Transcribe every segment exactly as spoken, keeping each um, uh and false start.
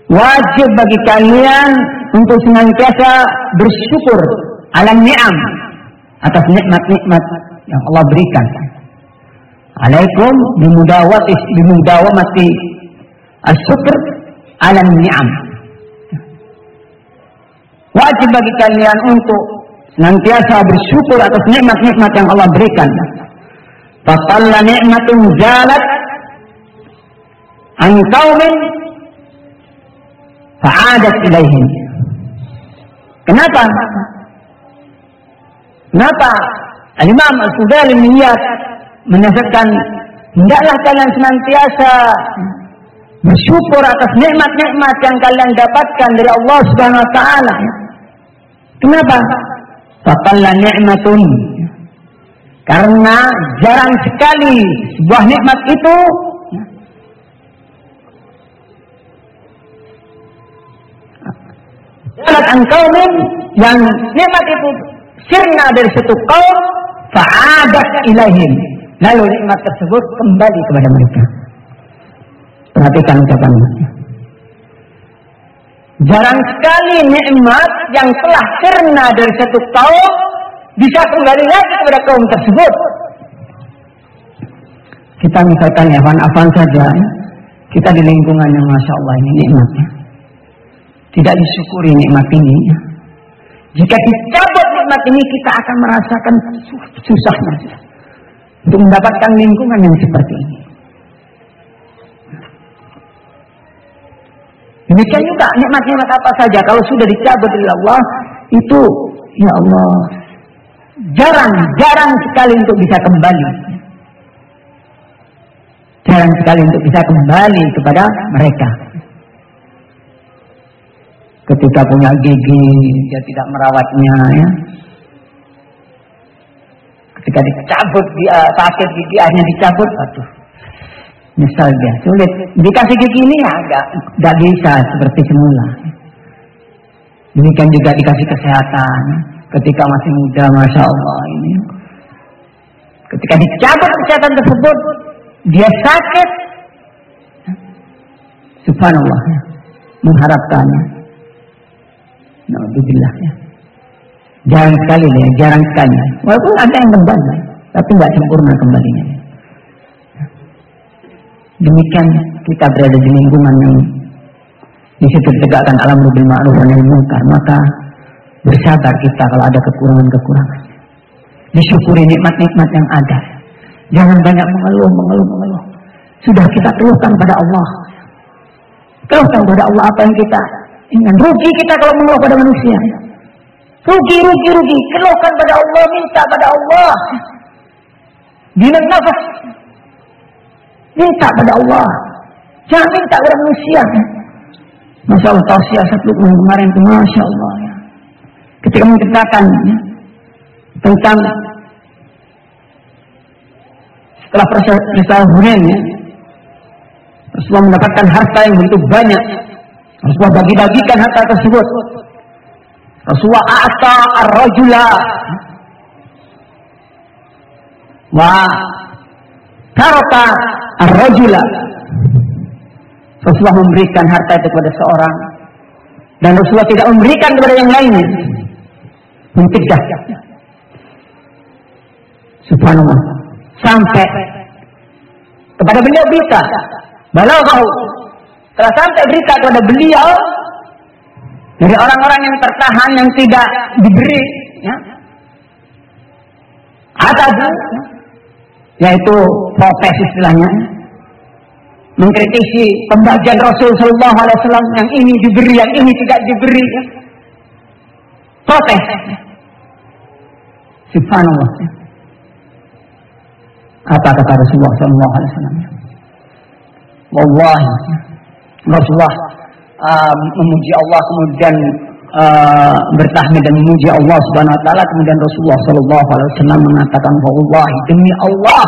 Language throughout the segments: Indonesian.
wajib bagi kalian untuk senantiasa bersyukur ala ni'am, atas nikmat-nikmat yang Allah berikan. Alaikum bimudawati bimudawamati asyukur ala ni'am. Wajib bagi kalian untuk senantiasa bersyukur atas nikmat-nikmat yang Allah berikan. Fatalla ni'matun zalat an qaumin fa'adat ilaihim. Kenapa? Kenapa? Al-Imam Al-Fudaili Niyat menasihatkan, hendaklah kalian senantiasa bersyukur atas nikmat-nikmat yang kalian dapatkan dari Allah Subhanahu wa taala. Kenapa? Fatalla ni'matun. Karena jarang sekali sebuah nikmat itu jalan angkaumin, yang nikmat itu sirna dari satu kaum fa'adat ilaihim, lalu nikmat tersebut kembali kepada mereka. Perhatikan ucapannya. Jarang sekali nikmat yang telah sirna dari satu kaum bisa kembali lagi kepada kaum tersebut. Kita misalkan ya, afan-afan saja, kita di lingkungan yang masya Allah ini nikmatnya, tidak disyukuri nikmat ini. Jika dicabut nikmat ini, kita akan merasakan susahnya untuk mendapatkan lingkungan yang seperti ini. Demikian juga nikmat-nikmat apa saja, kalau sudah dicabut oleh Allah, itu ya Allah jarang, jarang sekali untuk bisa kembali. Jarang sekali untuk bisa kembali kepada mereka. Ketika punya gigi, dia tidak merawatnya, ya. Ketika dicabut, dia sakit gigi, akhirnya dicabut, aduh, nyesal dia, sulit. Dikasih gigi ini ya, enggak, enggak bisa seperti semula. Demikian juga dikasih kesehatan, ketika masih muda, masya Allah ini. Ketika dicabut kesehatan tersebut, dia sakit, subhanallah, mengharapkannya. Alhamdulillah ya. Jarang sekali ya, jarang sekali. Walaupun ada yang kembali, tapi nggak sempurna kembalinya. Demikian kita berada di lingkungan yang di situ ditegakkan al-amru bil ma'ruf wa nahy anil munkar, maka bersabar kita kalau ada kekurangan-kekurangan. Disyukuri nikmat-nikmat yang ada. Jangan banyak mengeluh, mengeluh, mengeluh. Sudah kita keluhkan pada Allah. Keluhkan pada Allah apa yang kita ingat. Rugi kita kalau mengeluh pada manusia. Rugi, rugi, rugi. Keluhkan pada Allah, minta pada Allah. Bilang nafas. Minta pada Allah. Jangan minta pada manusia. Masya Allah, tausiah satu kemarin itu, Masya Allah. Ya. Ketika menceritakan ya, tentang setelah peristiwa Hunain, ya, Rasulullah mendapatkan harta yang begitu banyak. Rasulullah bagi-bagikan harta tersebut. Rasulullah a'ta ar-rajula wa taraka ar-rajula. Rasulullah memberikan harta itu kepada seorang dan Rasulullah tidak memberikan kepada yang lainnya. Mencegah. Subhanallah. Sampai kepada beliau bisa. Balaghahu. Telah sampai berita kepada beliau dari orang-orang yang tertahan, yang tidak diberi, ya, atadu, yaitu protes istilahnya, mengkritisi pembagian Rasul Sallallahu Alaihi Wasallam, yang ini diberi, yang ini tidak diberi, ya. Protes. Subhanallah. Apa kata Rasulullah Sallallahu Alaihi Wasallam? Wallahi, Rasulullah uh, memuji Allah, kemudian uh, bertahmid dan memuji Allah Subhanahu Wa Taala, kemudian Rasulullah Sallallahu Alaihi Wasallam mengatakan, wallahi, demi Allah,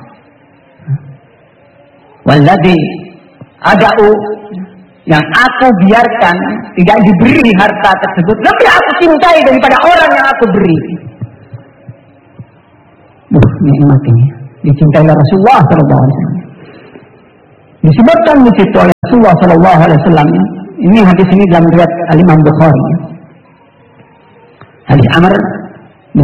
walladzi ada'u, yang aku biarkan tidak diberi harta tersebut, lebih aku cintai daripada orang yang aku beri. Duh, nikmat ini dicintai oleh Rasulullah Sallallahu Alaihi Wasallam. Disebutkan di situ oleh Rasulullah Sallallahu Alaihi Wasallam Ini hadis ini dalam riwayat Al-Imam Bukhari. Hadis Amr bin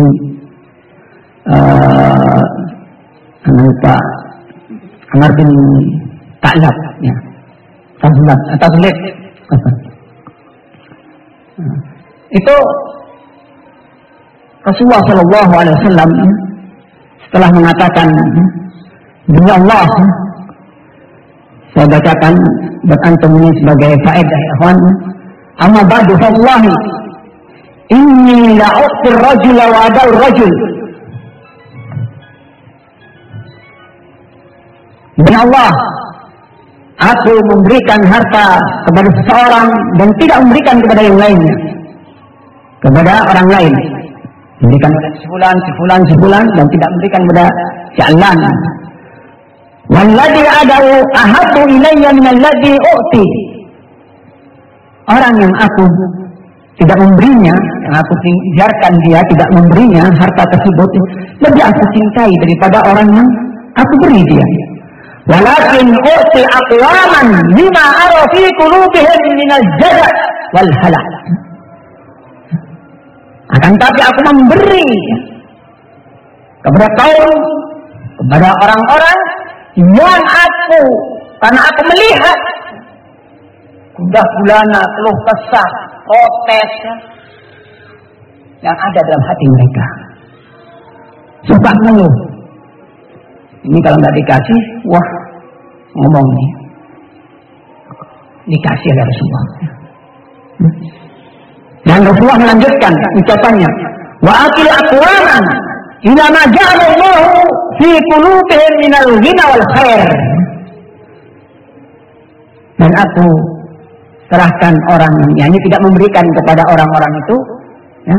uh, Pak Amr bin Ta'lab ya. Tazlab atau Tazlib. Itu Rasulullah Shallallahu Alaihi Wasallam setelah mengatakan demi Allah, saya bacakan buat antum ini sebagai faedah ya kawan. Amma ba'du fallahi inni la'uqtir rajula wa adal rajul. Demi Allah, aku memberikan harta kepada seseorang dan tidak memberikan kepada yang lainnya, kepada orang lain. Memberikan kepada sebulan, sebulan, sebulan dan tidak memberikan kepada jalan. Walladhi adau ahadu ilayya minalladhi u'ti. Orang yang aku tidak memberinya, yang aku biarkan dia tidak memberinya harta tersebut, lebih aku cintai daripada orang yang aku beri dia. Walakin u'ti aqwaman lima ara fi qulubihim minal jada' wal halak. Akan tapi aku memberi kepada kaum, kepada orang-orang yang aku, karena aku melihat gundah gulana, keluh kesah, protes yang ada dalam hati mereka. Sumpah mengeluh. Ini kalau nggak dikasih, wah ngomong nih. Dikasih oleh Rasulullah. Dan Rasulullah melanjutkan ucapannya, wa akil aqwaman ila ma ja'alallahu fi qulubihim minal ghina wal khair. Dan aku serahkan orang yang ini tidak memberikan kepada orang-orang itu ya.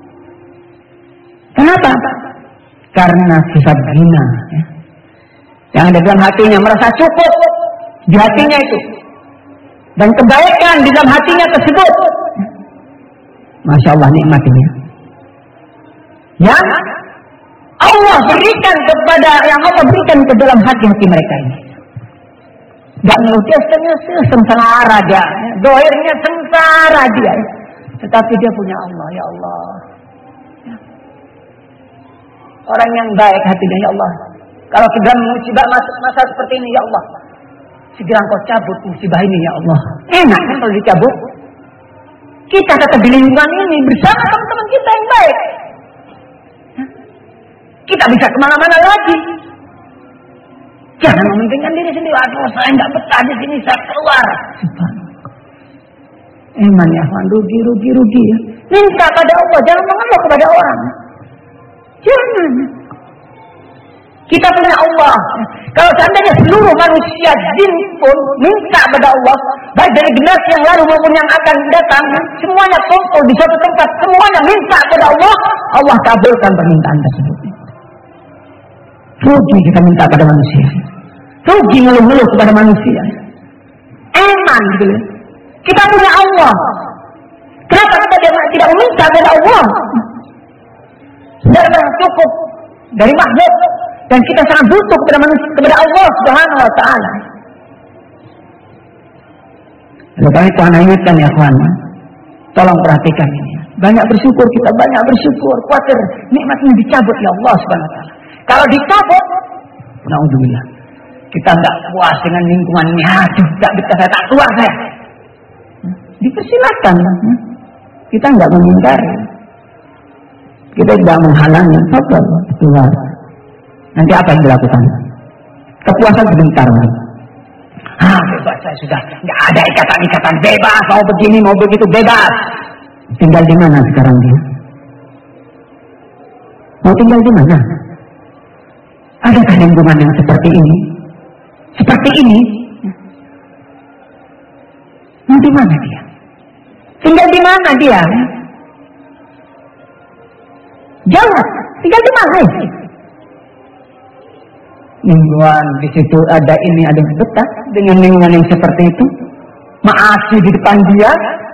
Kenapa? Karena sifat ghina ya. Yang ada dalam hatinya, merasa cukup di hatinya itu, dan kebaikan di dalam hatinya tersebut, Masya Allah nikmatnya yang Allah berikan kepada, yang Allah berikan ke dalam hati-hati mereka ini. Gak ngeluh dia sengsara dia, dohirnya sengsara dia, tetapi dia punya Allah. Ya Allah, orang yang baik hatinya, ya Allah, kalau sedang musibah masuk masa seperti ini, ya Allah, segera Engkau cabut musibah ini, ya Allah. Enak kan kalau dicabut? Kita tetap di lingkungan ini bersama teman-teman kita yang baik. Kita bisa kemana-mana lagi. Jangan mementingkan diri sendiri. Aduh, saya nggak betah di sini, saya keluar. Eman ya, rugi, rugi, rugi. Minta pada Allah, jangan mengeluh kepada orang. Jangan. Kita punya Allah. Kalau seandainya seluruh manusia jin pun minta pada Allah, baik dari generasi yang lalu maupun yang akan datang, semuanya kumpul di suatu tempat, semuanya minta kepada Allah, Allah kabulkan permintaan tersebut. Rugi kita minta pada manusia, rugi ngeluh-ngeluh kepada manusia. Eman gitu ya. Kita punya Allah. Kenapa kita tidak meminta kepada Allah? Sudah cukup dari makhluk. Dan kita sangat butuh kepada manusia, kepada Allah Subhanahu wa Ta'ala. Oleh karena itu anak ingatkan ya kawan, tolong perhatikan ini. Banyak bersyukur kita, banyak bersyukur. Khawatir nikmat ini dicabut ya Allah Subhanahu wa Ta'ala. Kalau dicabut, naudzubillah, kita tidak puas dengan lingkungan ini. Aduh, tidak betah, saya tak keluar saya. Dipersilakan. Kita tidak mengingkari. Kita tidak menghalangi. Apa keluar? Nanti apa yang dilakukan? Kepuasan sebentar. Ah, bebas saya sudah. Nggak ada ikatan-ikatan, bebas. Mau begini, mau begitu, bebas. Tinggal di mana sekarang dia? Mau tinggal di mana? Adakah lingkungan yang seperti ini? Seperti ini? Mau di mana dia? Tinggal di mana dia? Jawab. Tinggal di mana? Lingkungan di situ ada ini, ada yang betah dengan lingkungan yang seperti itu, maasi di depan dia,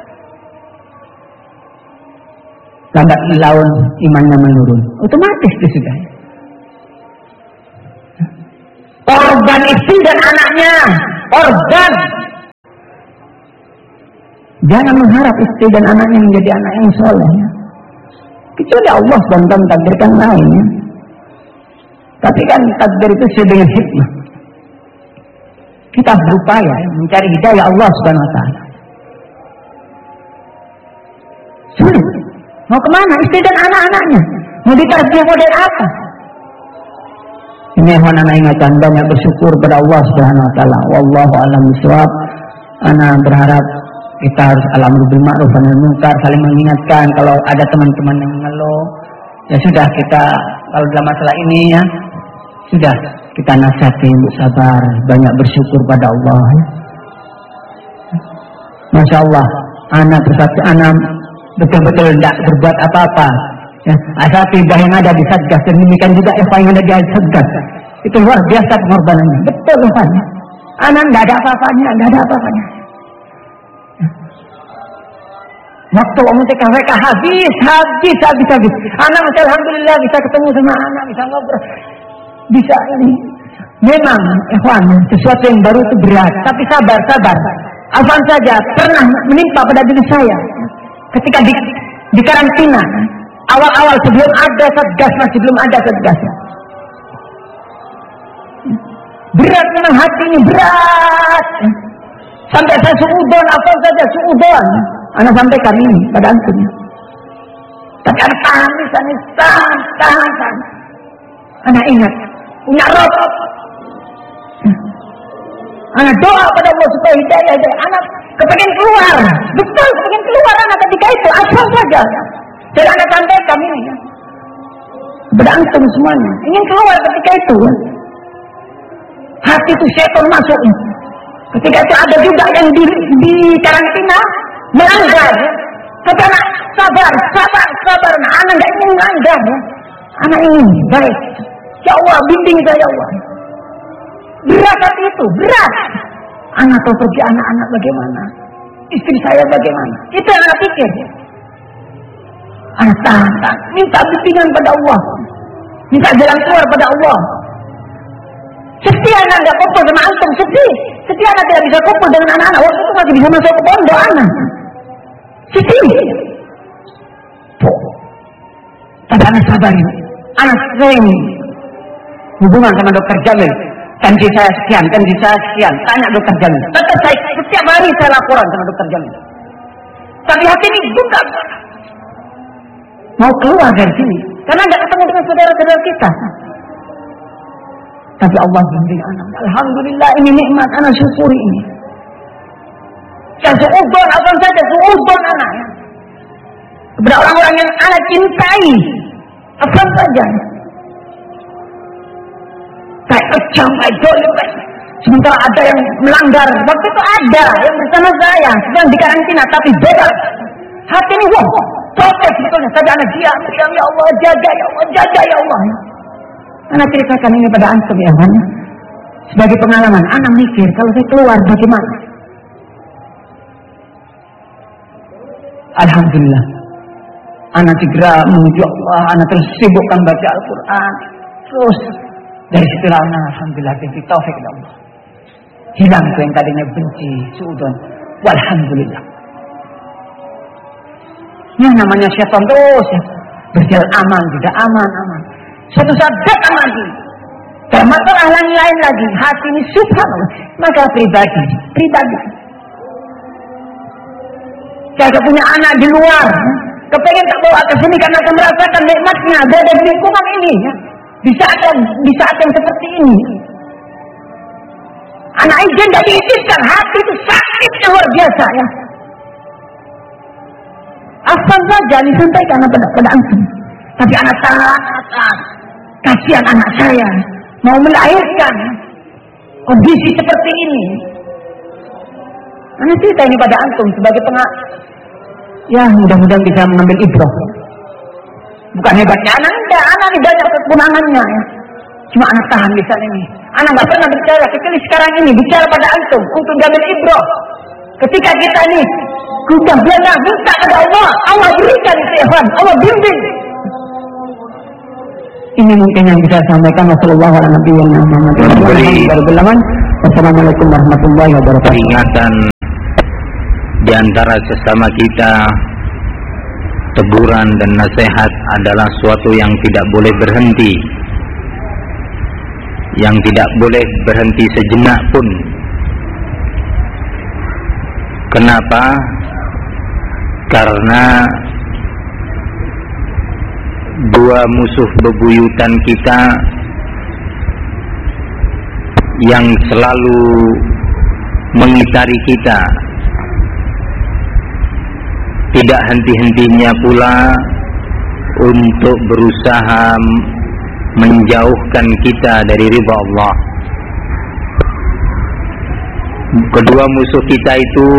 lambat laun imannya menurun, otomatis dia sudah. Korban istri dan anaknya, korban Jangan mengharap istri dan anaknya menjadi anak yang soleh. Ya. Kecuali Allah subhanahu wa taala mentakdirkan lain. Ya. Tapi kan takdir itu sesuai dengan hikmah. Kita berupaya ya, mencari hidayah Allah subhanahu wa taala. Sulit. Mau kemana istri dan anak-anaknya? Mau ditarbiyah model apa? Ini anak ingatan banyak bersyukur pada Allah subhanahu wa taala. Wallahu a'lam bishawab. Ana berharap kita harus al-amru bil ma'ruf wa nahi anil munkar, saling mengingatkan. Kalau ada teman-teman yang mengeluh, ya sudah kita kalau dalam masalah ini ya sudah kita nasihati untuk sabar, banyak bersyukur pada Allah. Masya Allah, anak bersatu anak betul-betul tidak berbuat apa-apa. Ya, asal tiba yang ada di Satgas, dan demikian juga Eva yang ada di Satgas. Itu luar biasa pengorbanannya. Betul Tuhan. Anak tidak ada apa-apanya, tidak ada apa-apanya. Waktu om T K W K habis, habis, habis, habis. Anak masih alhamdulillah bisa ketemu sama anak, bisa ngobrol, bisa ini. Memang, Ikhwan, sesuatu yang baru itu berat, tapi sabar, sabar. Afan saja pernah menimpa pada diri saya ketika di, di karantina. Awal-awal sebelum ada Satgas, masih belum ada Satgas. Berat memang hati ini, berat. Sampai saya suudon, apa saja suudon. Anak sampaikan ini pada antum. Tapi anak tahan, misalnya tahan, tahan, tahan. Anak ingat, punya Rob. Anak doa pada Allah supaya hidayah, hidayah. Anak kepengen keluar, betul kepengen keluar anak ketika itu, asal saja. Jadi anak sampaikan ini ya. Kepada antum semuanya, ingin keluar ketika itu. Ya. Hati itu setan masuk. Ketika itu ada juga yang di, di karantina melanggar. Ya. Kata anak sabar, sabar, sabar. Nah, anak tidak ingin melanggar. Ya. Anak ingin baik. Ya Allah, bimbing saya ya Allah. Berat hati itu, berat. Anak tahu pergi anak-anak bagaimana, istri saya bagaimana. Itu yang anak pikir. Anak tahan, tahan. Minta bimbingan pada Allah, minta jalan keluar pada Allah. Sedih anak tidak kumpul sama antum, sedih. Sedih anak tidak bisa kumpul dengan anak-anak. Waktu itu masih bisa masuk ke pondok anak. Sedih. Tuh. Tapi anak sabar ini. Anak sering hubungan sama dokter Jamil. Tensi saya sekian, tensi saya sekian. Tanya dokter Jamil. Tetap saya setiap hari saya laporan sama dokter Jamil. Tapi hati ini bukan mau keluar dari sini karena tidak ketemu dengan saudara-saudara kita. Tapi Allah bimbing anak. Alhamdulillah ini nikmat, anak syukuri ini. Ya suudon, apa saja suudon anak. Kepada orang-orang yang anak cintai, apa saja. Kayak kejam, kayak dolim, kayak. Sementara ada yang melanggar. Waktu itu ada yang bersama saya sedang di karantina, tapi bebas. Hati ini wah, protes sebetulnya. Saya anak dia, ya Allah, jaga ya Allah, jaga ya Allah. Anak ceritakan ini pada antum ya kan. Sebagai pengalaman, anak mikir kalau saya keluar bagaimana. Alhamdulillah. Anak segera menuju Allah, anak terus sibukkan baca Al-Quran. Terus dari situlah anak alhamdulillah diberi taufik dari Allah. Hilang tuh yang tadinya benci, suudon. Walhamdulillah. Ya namanya syaitan terus ya. Berjalan aman, tidak aman, aman. Suatu saat datang lagi. Dan masalah lain-lain lagi. Hati ini subhanallah. Maka pribadi, pribadi. Saya punya anak di luar. Kepengen tak bawa ke sini karena akan merasakan nikmatnya berada di lingkungan ini. Ya. Di saat yang, di saat yang seperti ini. Anak izin tidak diizinkan. Hati itu sakit yang luar biasa ya. Asal saja disampaikan pada, pada antum. Tapi anak tahan, kasihan anak saya mau melahirkan kondisi seperti ini. Anak cerita ini pada antum sebagai pengak. Ya mudah-mudahan bisa mengambil ibrah. Bukan hebatnya anak, enggak, anak ini banyak kekurangannya. Ya. Cuma anak tahan di sana ini. Anak nggak pernah bicara, kecuali sekarang ini bicara pada antum untuk mengambil ibrah. Ketika kita ini kita biasa minta kepada Allah, Allah berikan ikhwan, Allah bimbing. Ini mungkin yang bisa saya sampaikan. Wassalamualaikum warahmatullahi wabarakatuh. Peringatan di antara sesama kita, teguran dan nasihat adalah suatu yang tidak boleh berhenti, yang tidak boleh berhenti sejenak pun. Kenapa? Karena dua musuh bebuyutan kita yang selalu mengitari kita, tidak henti-hentinya pula untuk berusaha menjauhkan kita dari ridha Allah. Kedua musuh kita itu,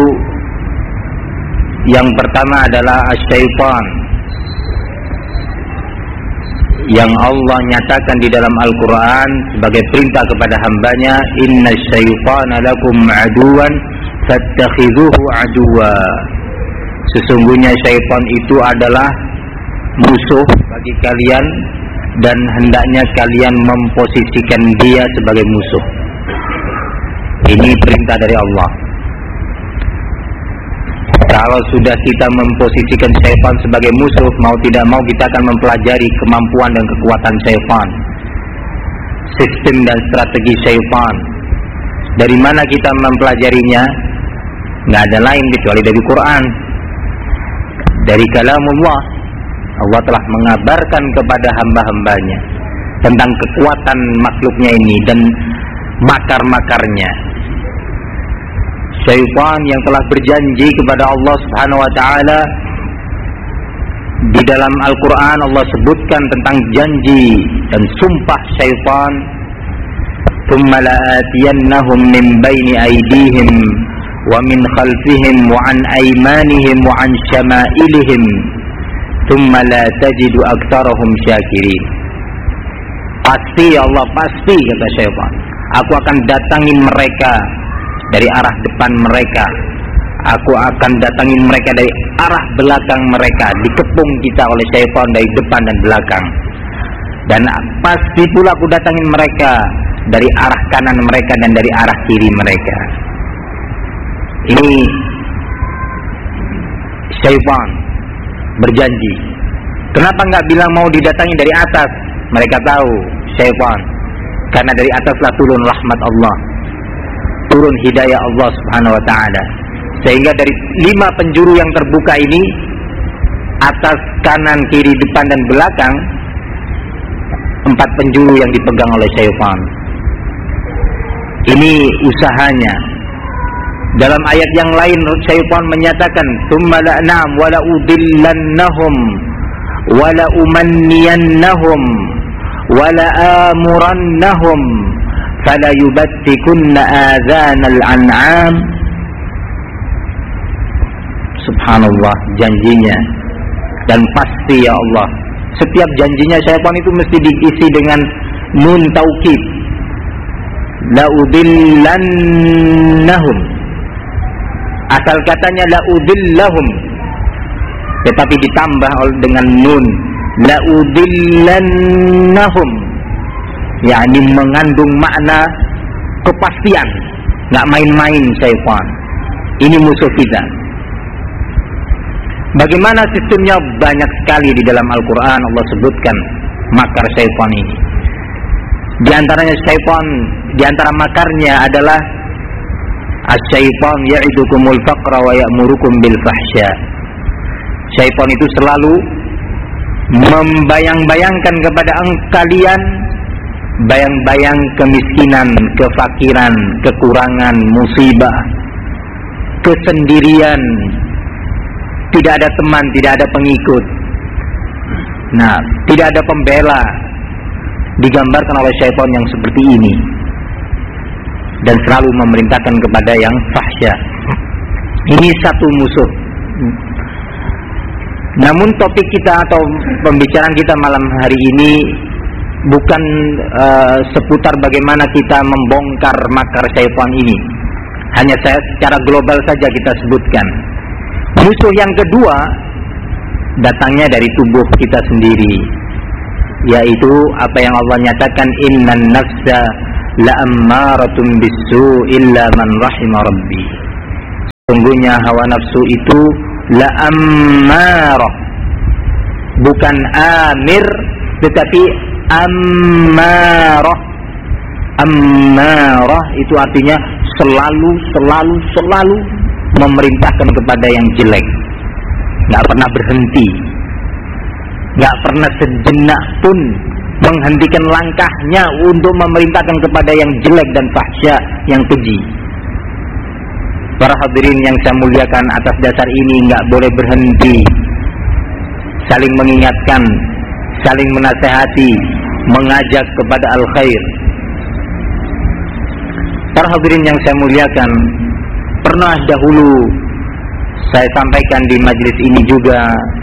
yang pertama adalah asy-syaitan, yang Allah nyatakan di dalam Al-Quran sebagai perintah kepada hambanya, inna syaitana lakum aduwan fattakhidhuhu aduwa. Sesungguhnya syaitan itu adalah musuh bagi kalian dan hendaknya kalian memposisikan dia sebagai musuh. Ini perintah dari Allah. Kalau sudah kita memposisikan syaitan sebagai musuh, mau tidak mau kita akan mempelajari kemampuan dan kekuatan syaitan, sistem dan strategi syaitan. Dari mana kita mempelajarinya? Nggak ada lain kecuali dari Quran, dari kalamullah. Allah telah mengabarkan kepada hamba-hambanya tentang kekuatan makhluknya ini dan makar-makarnya. Syaitan yang telah berjanji kepada Allah Subhanahu wa taala, di dalam Al-Quran Allah sebutkan tentang janji dan sumpah syaitan, thumma la'atiyannahum min baini aydihim wa min khalfihim wa an aymanihim wa an syama'ilihim thumma la tajidu aktsarahum syakirin. Pasti Allah, pasti, kata syaitan, aku akan datangin mereka dari arah depan mereka, aku akan datangin mereka dari arah belakang mereka. Dikepung kita oleh syaitan dari depan dan belakang. Dan pasti pula aku datangin mereka dari arah kanan mereka dan dari arah kiri mereka. Ini syaitan berjanji. Kenapa nggak bilang mau didatangi dari atas? Mereka tahu syaitan, karena dari ataslah turun rahmat Allah, turun hidayah Allah Subhanahu wa ta'ala. Sehingga dari lima penjuru yang terbuka ini, atas, kanan, kiri, depan dan belakang, empat penjuru yang dipegang oleh syaitan. Ini usahanya. Dalam ayat yang lain syaitan menyatakan, "Tsumma la'nam wa la'udillannahum wa la'umanniyannahum wa la'amurannahum fala yubattikunna adzanal an'am." Subhanallah, janjinya. Dan pasti ya Allah, setiap janjinya syaitan itu mesti diisi dengan nun taukid. La'udillannahum. Asal katanya la'udillahum, tetapi ditambah dengan nun, la'udillannahum, yakni mengandung makna kepastian, nggak main-main syaitan. Ini musuh kita. Bagaimana sistemnya? Banyak sekali di dalam Al-Quran Allah sebutkan makar syaitan ini. Di antaranya syaitan, di antara makarnya adalah asy-syaitan ya'idukumul faqra wa ya'murukum bil fahsya. Syaitan itu selalu membayang-bayangkan kepada kalian bayang-bayang kemiskinan, kefakiran, kekurangan, musibah, kesendirian, tidak ada teman, tidak ada pengikut. Nah, tidak ada pembela. Digambarkan oleh syaitan yang seperti ini, dan selalu memerintahkan kepada yang fahsya. Ini satu musuh. Namun topik kita atau pembicaraan kita malam hari ini bukan uh, seputar bagaimana kita membongkar makar syaitan ini. Hanya saya secara global saja kita sebutkan. Musuh yang kedua datangnya dari tubuh kita sendiri, yaitu apa yang Allah nyatakan, innan nafsa la'ammaratun bisu illa man rahima rabbi. Sungguhnya hawa nafsu itu la ammarah, bukan amir tetapi ammarah. Ammarah itu artinya selalu selalu selalu memerintahkan kepada yang jelek, nggak pernah berhenti, nggak pernah sejenak pun menghentikan langkahnya untuk memerintahkan kepada yang jelek dan fahsya, yang keji. Para hadirin yang saya muliakan, atas dasar ini nggak boleh berhenti saling mengingatkan, saling menasehati, mengajak kepada al-khair. Para hadirin yang saya muliakan, pernah dahulu saya sampaikan di majelis ini juga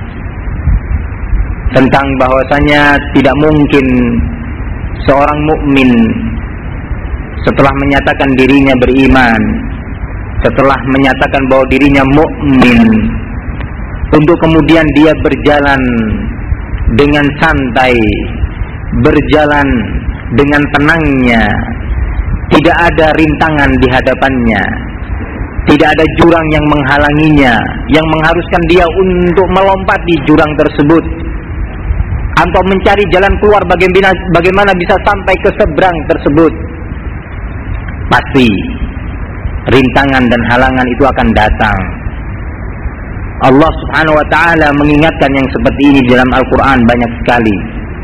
tentang bahwasanya tidak mungkin seorang mukmin setelah menyatakan dirinya beriman, setelah menyatakan bahwa dirinya mukmin, untuk kemudian dia berjalan dengan santai, berjalan dengan tenangnya, tidak ada rintangan di hadapannya, tidak ada jurang yang menghalanginya, yang mengharuskan dia untuk melompati jurang tersebut atau mencari jalan keluar bagaimana, bagaimana bisa sampai ke seberang tersebut. Pasti rintangan dan halangan itu akan datang. Allah Subhanahu wa ta'ala mengingatkan yang seperti ini dalam Al-Quran banyak sekali.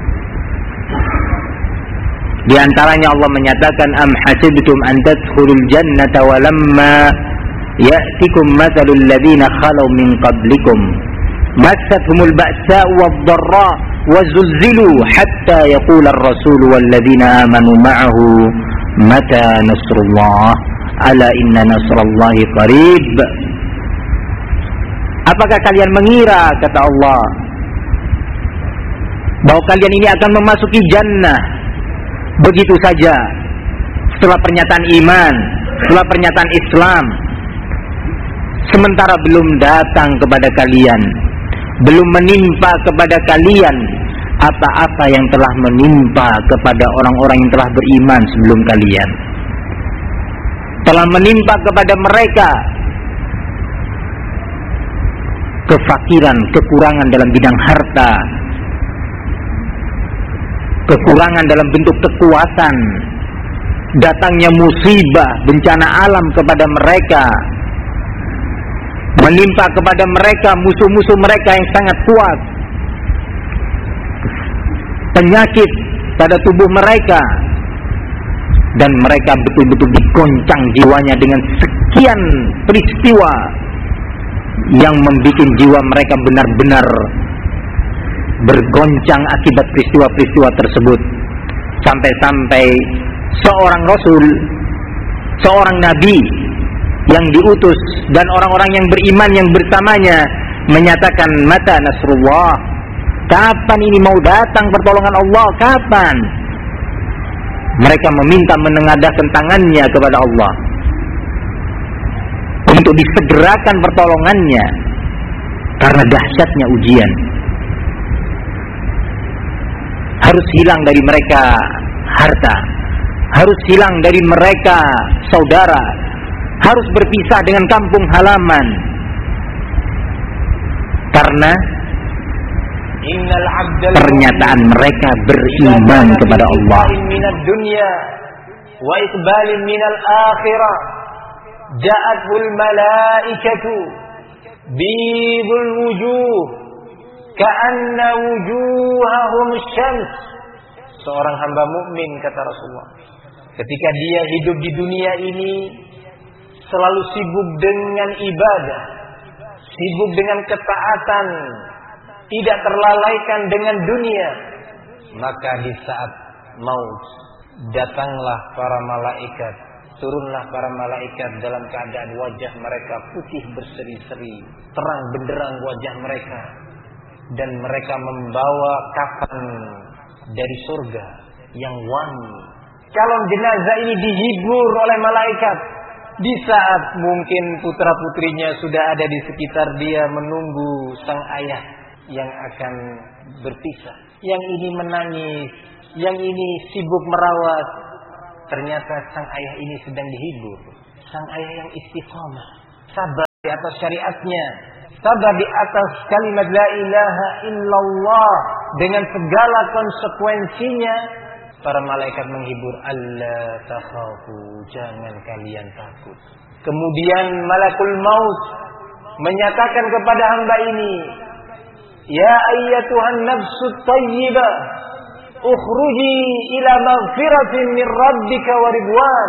Di antaranya Allah menyatakan, am hasibtum an tadkhulul jannata wa lamma ya'tikum mathalul ladzina khalau min qablikum massathumul ba'sa'u wadh-dharra wa zulzilu hatta yaqula ar-rasul wal ladzina amanu ma'ahu mata nasrullah ala inna nasrallahi qarib. Apakah kalian mengira, kata Allah, bahwa kalian ini akan memasuki jannah begitu saja setelah pernyataan iman, setelah pernyataan Islam, sementara belum datang kepada kalian, belum menimpa kepada kalian apa-apa yang telah menimpa kepada orang-orang yang telah beriman sebelum kalian. Telah menimpa kepada mereka kefakiran, kekurangan dalam bidang harta, kekurangan dalam bentuk kekuatan, datangnya musibah, bencana alam kepada mereka, menimpa kepada mereka musuh-musuh mereka yang sangat kuat, penyakit pada tubuh mereka, dan mereka betul-betul digoncang jiwanya dengan sekian peristiwa yang membuat jiwa mereka benar-benar bergoncang akibat peristiwa-peristiwa tersebut. Sampai-sampai seorang Rasul, seorang Nabi yang diutus dan orang-orang yang beriman yang bersamanya menyatakan, mata nasrullah, kapan ini mau datang pertolongan Allah, kapan? Mereka meminta menengadahkan tangannya kepada Allah untuk disegerakan pertolongannya karena dahsyatnya ujian. Harus hilang dari mereka harta, harus hilang dari mereka saudara, harus berpisah dengan kampung halaman, karena pernyataan mereka beriman kepada Allah. Wa iqbalin minal akhirah ja'atul malaikatu bidul wujuh ka'anna wujuhahum syams. Seorang hamba mukmin, kata Rasulullah, ketika dia hidup di dunia ini selalu sibuk dengan ibadah, sibuk dengan ketaatan, tidak terlalaikan dengan dunia, maka di saat maut datanglah para malaikat, turunlah para malaikat dalam keadaan wajah mereka putih berseri-seri, terang benderang wajah mereka, dan mereka membawa kafan dari surga yang wangi. Calon jenazah ini dihibur oleh malaikat di saat mungkin putra-putrinya sudah ada di sekitar dia menunggu sang ayah yang akan berpisah. Yang ini menangis, yang ini sibuk merawat. Ternyata sang ayah ini sedang dihibur. Sang ayah yang istiqamah, sabar. di atas syariatnya, sabar di atas kalimat la ilaha illallah dengan segala konsekuensinya. Para malaikat menghibur, alla takhafu, jangan kalian takut. Kemudian malakul maut menyatakan kepada hamba ini, ya ayyatuhan nafsut tayyibah, ukhruji ila maghfiratin min rabbika wa ridwan.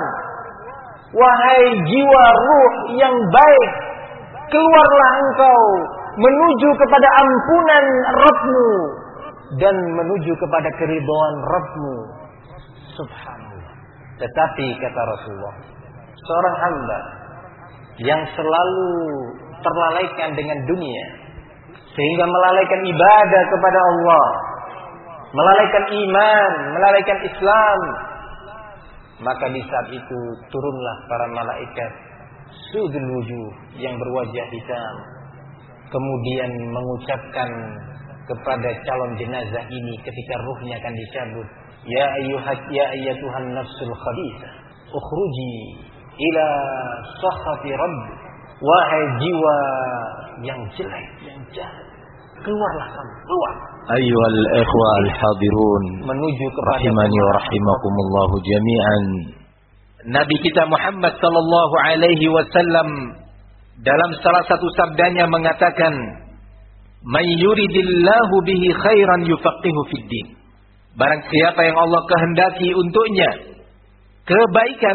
Wahai jiwa ruh yang baik, keluarlah engkau menuju kepada ampunan Rabbmu dan menuju kepada keridhaan Rabbmu. Subhanallah. Tetapi kata Rasulullah, seorang hamba yang selalu terlalaikan dengan dunia sehingga melalaikan ibadah kepada Allah, melalaikan iman, melalaikan Islam, maka di saat itu turunlah para malaikat sudul wujuh yang berwajah hitam, kemudian mengucapkan kepada calon jenazah ini ketika ruhnya akan dicabut, ya ayyuhat ya ayyatuhan nafsul khabithah, ukhruji ila sakhati rabb. Wahai jiwa yang jelek, yang jahat, keluarlah kamu, keluar. Ayyuhal ikhwa al-hadirun, menuju kepada rahimani wa rahimakumullahu jami'an. Nabi kita Muhammad sallallahu alaihi wasallam dalam salah satu sabdanya mengatakan, "Man yuridillahu bihi khairan yufaqihu fid din." Barang siapa yang Allah kehendaki untuknya kebaikan,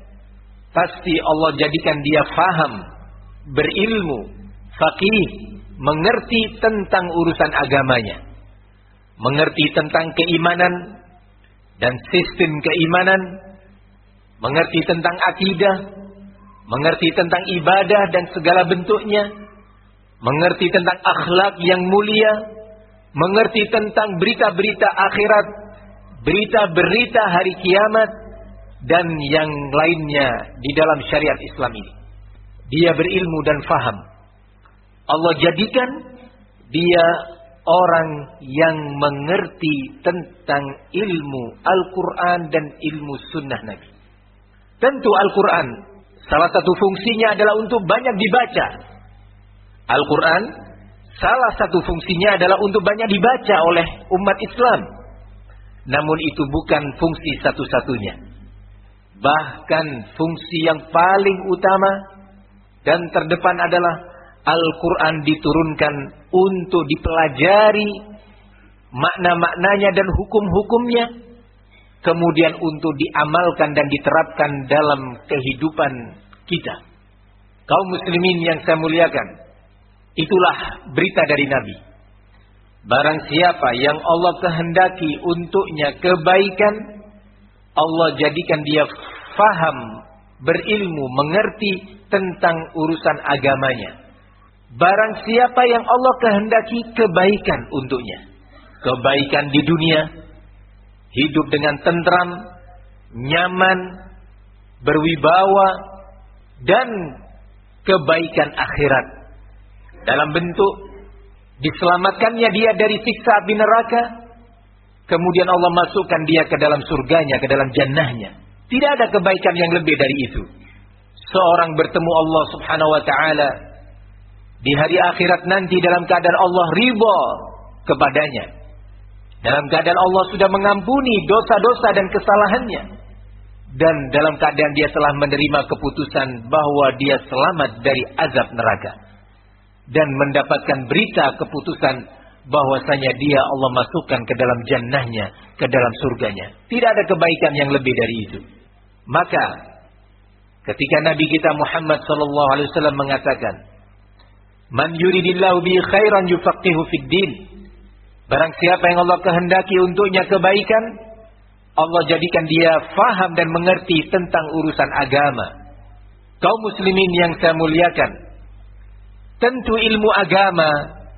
pasti Allah jadikan dia faham, berilmu, faqih, mengerti tentang urusan agamanya, mengerti tentang keimanan dan sistem keimanan, mengerti tentang akidah, mengerti tentang ibadah dan segala bentuknya, mengerti tentang akhlak yang mulia, mengerti tentang berita-berita akhirat, berita-berita hari kiamat, dan yang lainnya di dalam syariat Islam ini. Dia berilmu dan faham. Allah jadikan dia orang yang mengerti tentang ilmu Al-Quran dan ilmu sunnah Nabi. Tentu Al-Quran salah satu fungsinya adalah untuk banyak dibaca. Al-Quran salah satu fungsinya adalah untuk banyak dibaca oleh umat Islam. Namun itu bukan fungsi satu-satunya. Bahkan fungsi yang paling utama dan terdepan adalah Al-Quran diturunkan untuk dipelajari makna-maknanya dan hukum-hukumnya, kemudian untuk diamalkan dan diterapkan dalam kehidupan kita. Kaum muslimin yang saya muliakan, itulah berita dari Nabi. Barang siapa yang Allah kehendaki untuknya kebaikan, Allah jadikan dia faham, berilmu, mengerti tentang urusan agamanya. Barang siapa yang Allah kehendaki kebaikan untuknya, kebaikan di dunia, hidup dengan tentram, nyaman, berwibawa, dan kebaikan akhirat dalam bentuk diselamatkannya dia dari siksa api neraka, kemudian Allah masukkan dia ke dalam surganya, ke dalam jannahnya. Tidak ada kebaikan yang lebih dari itu. Seorang bertemu Allah subhanahu wa ta'ala di hari akhirat nanti dalam keadaan Allah ridha kepadanya, dalam keadaan Allah sudah mengampuni dosa-dosa dan kesalahannya, dan dalam keadaan dia telah menerima keputusan bahwa dia selamat dari azab neraka, dan mendapatkan berita keputusan bahwasanya dia Allah masukkan ke dalam jannahnya, ke dalam surganya. Tidak ada kebaikan yang lebih dari itu. Maka ketika Nabi kita Muhammad sallallahu alaihi wasallam mengatakan, "Man yuridillahu bi khairan yufaqihu fid din." Barang siapa yang Allah kehendaki untuknya kebaikan, Allah jadikan dia faham dan mengerti tentang urusan agama. Kaum muslimin yang saya muliakan, tentu ilmu agama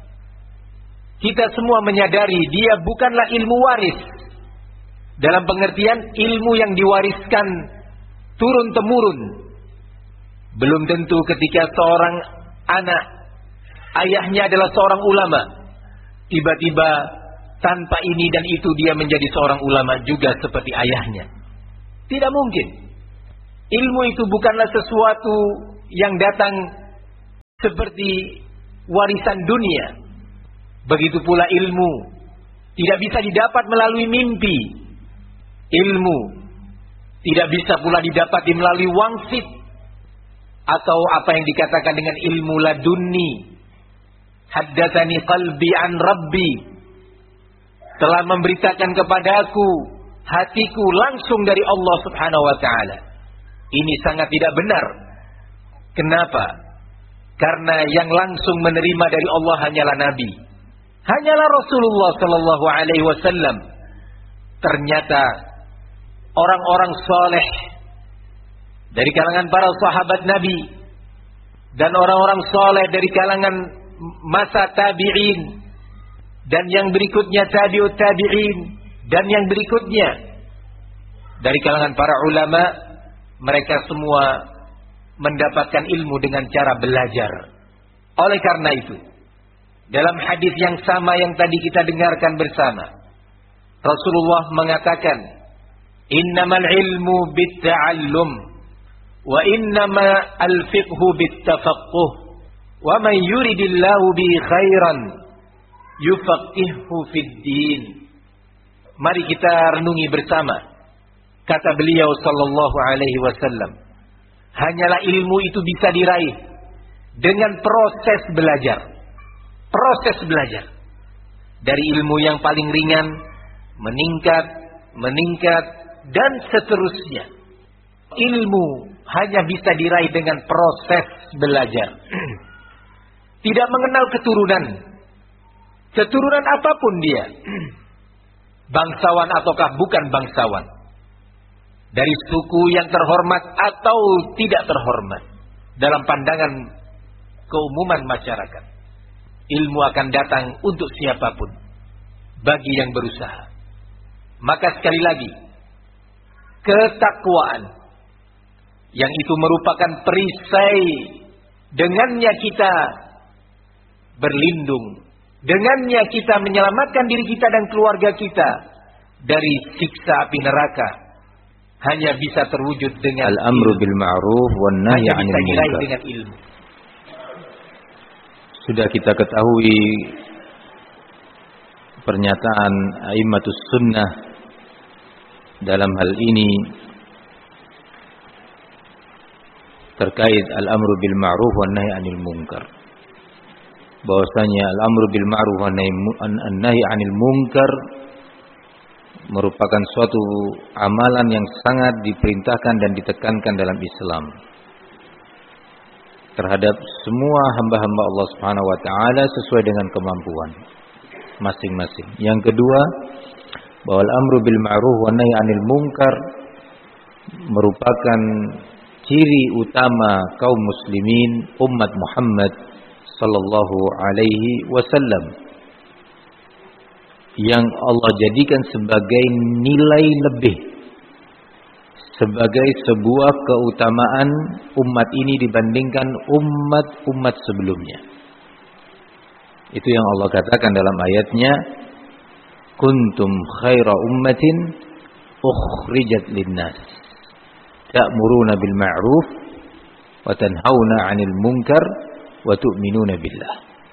kita semua menyadari dia bukanlah ilmu waris. Dalam pengertian ilmu yang diwariskan turun-temurun. Belum tentu ketika seorang anak ayahnya adalah seorang ulama, tiba-tiba tanpa ini dan itu dia menjadi seorang ulama juga seperti ayahnya. Tidak mungkin. Ilmu itu bukanlah sesuatu yang datang seperti warisan dunia. Begitu pula ilmu tidak bisa didapat melalui mimpi. Ilmu tidak bisa pula didapat melalui wangsit atau apa yang dikatakan dengan ilmu laduni. Haddatsani qalbi an rabbi, telah memberitakan kepadaku hatiku langsung dari Allah Subhanahu wa taala. Ini sangat tidak benar. Kenapa? Karena yang langsung menerima dari Allah hanyalah Nabi, hanyalah Rasulullah sallallahu alaihi wasallam. Ternyata orang-orang soleh dari kalangan para sahabat Nabi dan orang-orang soleh dari kalangan masa tabi'in dan yang berikutnya tabi'ut tabi'in dan yang berikutnya dari kalangan para ulama, mereka semua mendapatkan ilmu dengan cara belajar. Oleh karena itu, dalam hadis yang sama yang tadi kita dengarkan bersama, Rasulullah mengatakan, "Innamal ilmu bitta'allum wa innama al-fiqhu bittafaqquh wa man yuridillahu bihi khairan yufaqihhu fid din." Mari kita renungi bersama. Kata beliau sallallahu alaihi wasallam, hanyalah ilmu itu bisa diraih dengan proses belajar. Proses belajar. Dari ilmu yang paling ringan, meningkat, meningkat, dan seterusnya. Ilmu hanya bisa diraih dengan proses belajar. Tidak mengenal keturunan. Keturunan apapun dia. Bangsawan ataukah bukan bangsawan. Dari suku yang terhormat atau tidak terhormat. Dalam pandangan keumuman masyarakat. Ilmu akan datang untuk siapapun. Bagi yang berusaha. Maka sekali lagi. Ketakwaan. Yang itu merupakan perisai. Dengannya kita berlindung. Dengannya kita menyelamatkan diri kita dan keluarga kita. Dari siksa api neraka. Hanya bisa terwujud dengan al-amru bil ma'ruf wan nahyi 'anil munkar. Dengan ilmu. Sudah kita ketahui pernyataan a'immatus sunnah dalam hal ini terkait al-amru bil ma'ruf wan nahyi 'anil munkar. Bahwasanya al-amru bil ma'ruf wan nahyi 'anil munkar merupakan suatu amalan yang sangat diperintahkan dan ditekankan dalam Islam terhadap semua hamba-hamba Allah Subhanahu wa taala sesuai dengan kemampuan masing-masing. Yang kedua, bahwa al-amru bil ma'ruf wan nahyi 'anil munkar merupakan ciri utama kaum muslimin umat Muhammad sallallahu alaihi wasallam yang Allah jadikan sebagai nilai lebih, sebagai sebuah keutamaan umat ini dibandingkan umat-umat sebelumnya. Itu yang Allah katakan dalam ayatnya, kuntum khaira ummatin ukhrijat linnas ta'muruna bil ma'ruf wa tanhauna 'anil munkar wa tu'minuna billah.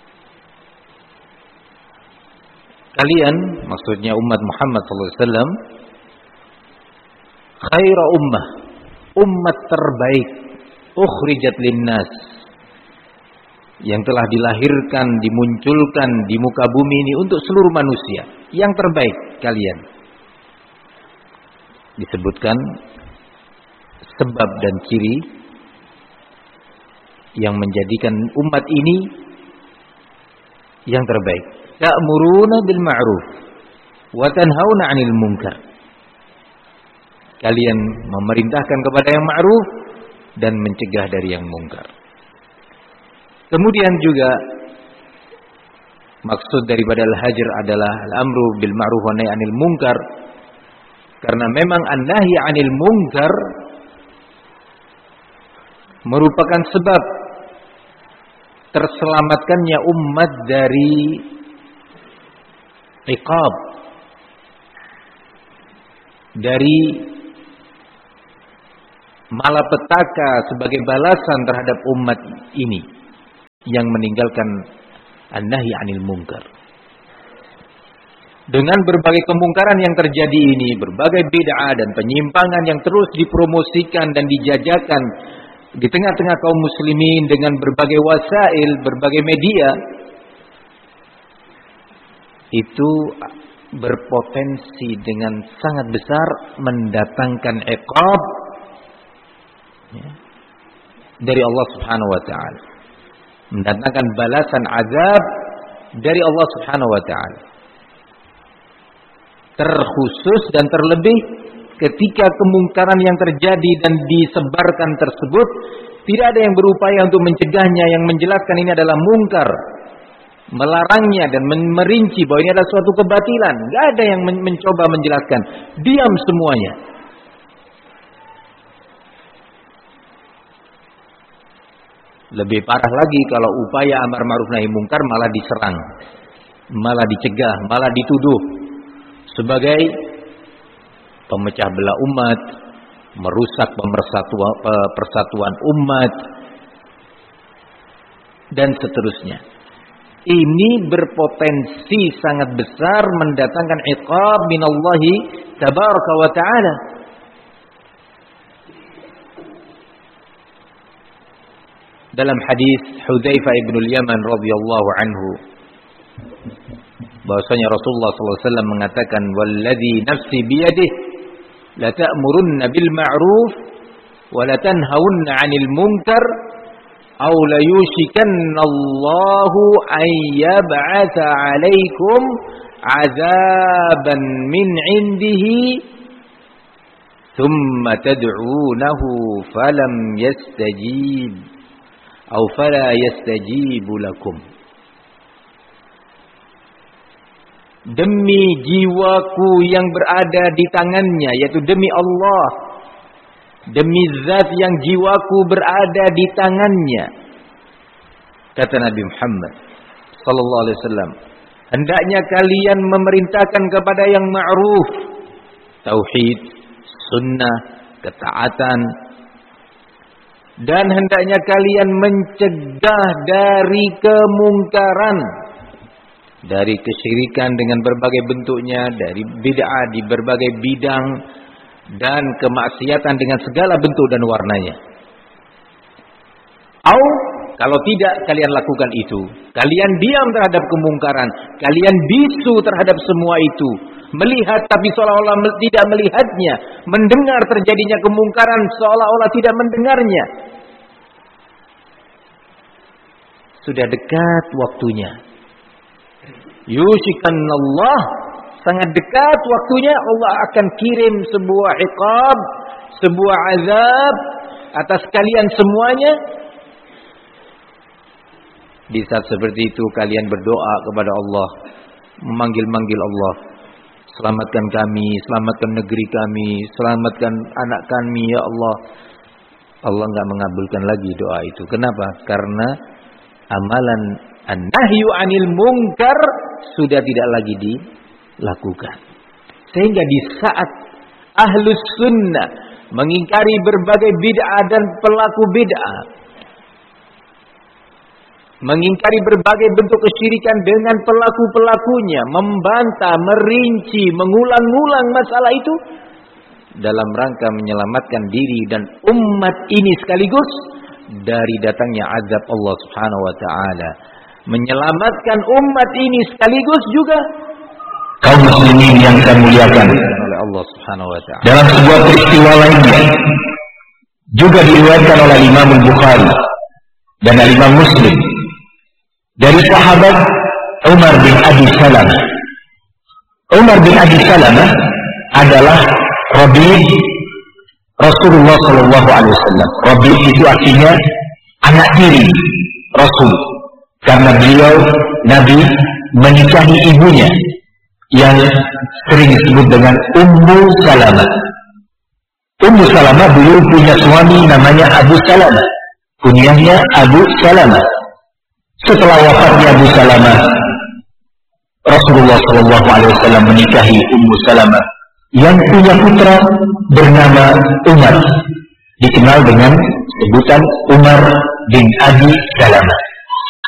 Kalian, maksudnya umat Muhammad sallallahu alaihi wasallam, khaira ummah, umat terbaik, ukhrijat linnas, yang telah dilahirkan, dimunculkan di muka bumi ini untuk seluruh manusia, yang terbaik kalian. Disebutkan sebab dan ciri yang menjadikan umat ini yang terbaik. Ta'muruna bil ma'ruf wa tanhauna 'anil munkar. Kalian memerintahkan kepada yang ma'ruf dan mencegah dari yang munkar. Kemudian juga maksud daripada al-hajr adalah al-amru bil ma'ruf wa nahy 'anil munkar, karena memang an-nahy 'anil munkar merupakan sebab terselamatkannya umat dari iqab, dari malapetaka sebagai balasan terhadap umat ini. yang meninggalkan an-nahy 'anil munkar. Dengan berbagai kemungkaran yang terjadi ini, berbagai bid'ah dan penyimpangan yang terus dipromosikan dan dijajakan di tengah-tengah kaum muslimin dengan berbagai wasail, berbagai media, itu berpotensi dengan sangat besar mendatangkan iqab ya, dari Allah Subhanahu wa taala. Mendatangkan balasan azab dari Allah Subhanahu wa taala. Terkhusus dan terlebih ketika kemungkaran yang terjadi dan disebarkan tersebut tidak ada yang berupaya untuk mencegahnya, yang menjelaskan ini adalah mungkar, melarangnya dan merinci bahwa ini adalah suatu kebatilan. Tidak ada yang men mencoba menjelaskan, diam semuanya. Lebih parah lagi kalau upaya amar ma'ruf nahi mungkar malah diserang, malah dicegah, malah dituduh sebagai pemecah belah umat, merusak pemersatuan, persatuan umat, dan seterusnya. Ini berpotensi sangat besar mendatangkan iqab minallahi tabaraka wa ta'ala. Dalam hadis Hudzaifah ibn al-Yaman radhiyallahu anhu, bahwasanya Rasulullah sallallahu alaihi wasallam mengatakan, "Walladzi nafsi biyadihi la ta'murunna bil ma'ruf wa la tanhaunna 'anil munkar aw la yushikanna Allahu an yab'atsa 'alaikum 'adzaban min 'indihi thumma tad'unahu falam yastajib aw fala yastajibu lakum." Demi jiwaku yang berada di tangannya, yaitu demi Allah, demi zat yang jiwaku berada di tangannya, kata Nabi Muhammad sallallahu alaihi wasallam, hendaknya kalian memerintahkan kepada yang ma'ruf, tauhid, sunnah, ketaatan, dan hendaknya kalian mencegah dari kemungkaran, dari kesyirikan dengan berbagai bentuknya, dari bid'ah di berbagai bidang, dan kemaksiatan dengan segala bentuk dan warnanya. Au, kalau tidak kalian lakukan itu, kalian diam terhadap kemungkaran, kalian bisu terhadap semua itu, melihat tapi seolah-olah tidak melihatnya, mendengar terjadinya kemungkaran seolah-olah tidak mendengarnya. Sudah dekat waktunya. Yushikanallah, sangat dekat waktunya Allah akan kirim sebuah iqab, sebuah azab atas kalian semuanya. Di saat seperti itu kalian berdoa kepada Allah, memanggil-manggil Allah, selamatkan kami, selamatkan negeri kami, selamatkan anak kami ya Allah. Allah enggak mengabulkan lagi doa itu. Kenapa? Karena amalan an-nahyu 'anil munkar sudah tidak lagi dilakukan. Sehingga di saat ahlus sunnah mengingkari berbagai bid'ah dan pelaku bid'ah, mengingkari berbagai bentuk kesyirikan dengan pelaku-pelakunya, membantah, merinci, mengulang-ulang masalah itu dalam rangka menyelamatkan diri dan umat ini sekaligus dari datangnya azab Allah Subhanahu wa taala, menyelamatkan umat ini sekaligus juga kaum muslimin yang saya muliakan oleh Allah Subhanahu wa taala. Dalam sebuah peristiwa lainnya juga diriwayatkan oleh Imam Bukhari dan Imam Muslim dari sahabat Umar bin Abi Salamah. Umar bin Abi Salamah adalah Rabi' Rasulullah sallallahu alaihi wasallam. Rabi' itu artinya anak tiri Rasul, karena beliau Nabi menikahi ibunya yang sering disebut dengan Ummu Salamah. Ummu Salamah dulu punya suami namanya Abu Salamah, kunyahnya Abu Salamah. Setelah wafatnya Abu Salamah, Rasulullah sallallahu alaihi wasallam menikahi Ummu Salamah yang punya putra bernama Umar, dikenal dengan sebutan Umar bin Abi Salamah.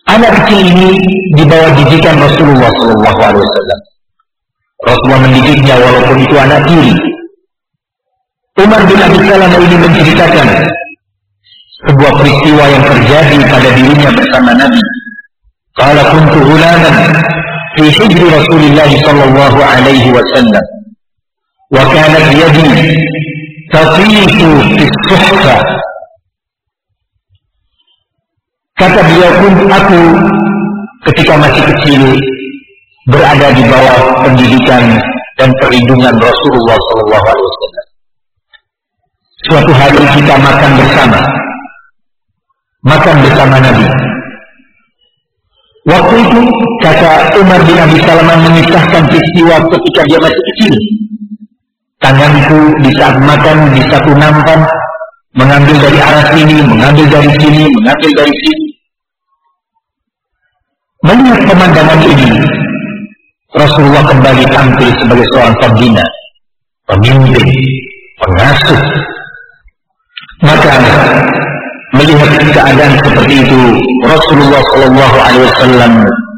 Anak kecil ini di bawah didikan Rasulullah Sallallahu Alaihi Wasallam. Rasulullah mendidiknya walaupun itu anak tiri. Umar bin Abi Salamah ini menceritakan sebuah peristiwa yang terjadi pada dirinya bersama Nabi. Qala kuntu ghulaman fi hijri Rasulillah sallallahu alaihi wasallam wa kanat yadi tafitu fi suhfa. Kata beliau pun, aku ketika masih kecil berada di bawah pendidikan dan perlindungan Rasulullah sallallahu alaihi wasallam. Suatu hari kita makan bersama, makan bersama Nabi. Waktu itu kata Umar bin Abi Salamah mengisahkan peristiwa ketika dia masih kecil. Tanganku di saat makan di satu nampan, mengambil dari arah sini, mengambil dari sini, mengambil dari sini. Melihat pemandangan ini, Rasulullah kembali tampil sebagai seorang pembina, pemimpin, pengasuh. Maka melihat keadaan seperti itu, Rasulullah Shallallahu Alaihi Wasallam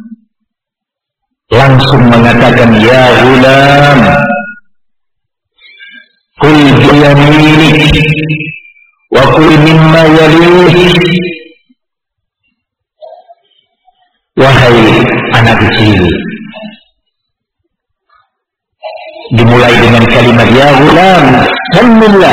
langsung mengatakan, ya ghulam, kul biyaminik wa kul mimma yalih. Wahai anak kecil, dimulai dengan kalimat ya ghulam, samillah,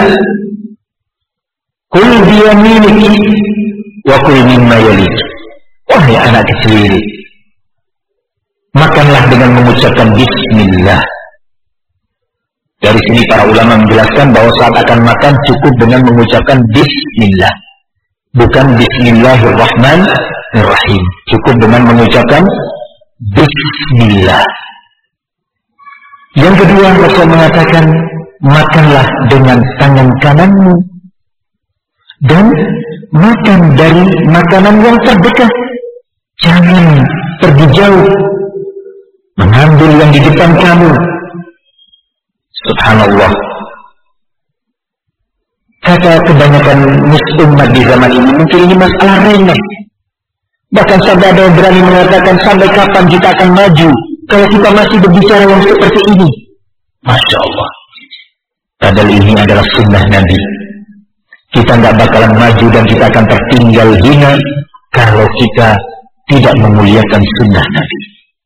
kul biyaminik wa kul mimma yalik. Wahai anak kecil, makanlah dengan mengucapkan bismillah. Dari sini para ulama menjelaskan bahwa saat akan makan cukup dengan mengucapkan bismillah, bukan bismillahirrahmanirrahim. Cukup dengan mengucapkan bismillah. Yang kedua, Rasul mengatakan makanlah dengan tangan kananmu dan makan dari makanan yang terdekat. Jangan pergi jauh mengambil yang di depan kamu. Subhanallah. Kata kebanyakan umat di zaman ini, mungkin ini masalah remeh. Bahkan sampai ada yang berani mengatakan, sampai kapan kita akan maju kalau kita masih berbicara yang seperti ini. Masya Allah. Padahal ini adalah sunnah Nabi. Kita nggak bakalan maju dan kita akan tertinggal hina kalau kita tidak memuliakan sunnah Nabi.